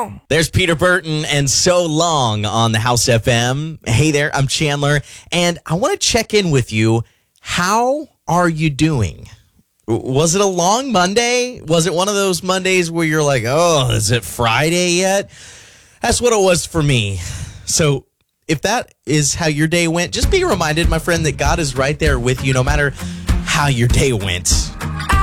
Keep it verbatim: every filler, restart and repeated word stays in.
long. There's Peter Burton and So Long on the House F M. Hey there, I'm Chandler, and I want to check in with you. How are you doing? Was it a long Monday? Was it one of those Mondays where you're like, oh, is it Friday yet? That's what it was for me. So if that is how your day went, just be reminded, my friend, that God is right there with you no matter how your day went.